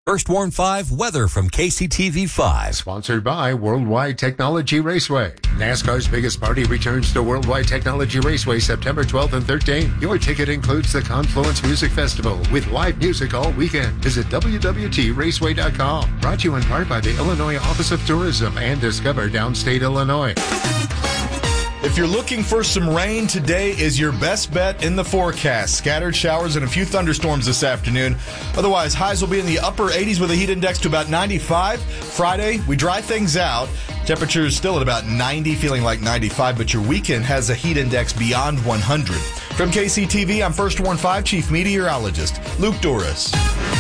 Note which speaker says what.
Speaker 1: First Warn 5 weather from KCTV 5.
Speaker 2: Sponsored by Worldwide Technology Raceway. NASCAR's biggest party returns to Worldwide Technology Raceway September 12th and 13th. Your ticket includes the Confluence Music Festival with live music all weekend. Visit WWTRaceway.com. Brought to you in part by the Illinois Office of Tourism and Discover Downstate Illinois.
Speaker 3: If you're looking for some rain, today is your best bet in the forecast. Scattered showers and a few thunderstorms this afternoon. Otherwise, highs will be in the upper 80s with a heat index to about 95. Friday, we dry things out. Temperatures still at about 90, feeling like 95, but your weekend has a heat index beyond 100. From KCTV, I'm First Warn 5 Chief Meteorologist Luke Doris.